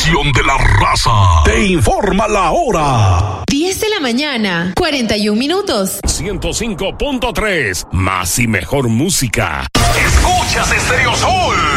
estación de la raza. Te informa la hora. 10 de la mañana, 41 minutos. 105.3, más y mejor música. Escuchas Stereo Sol.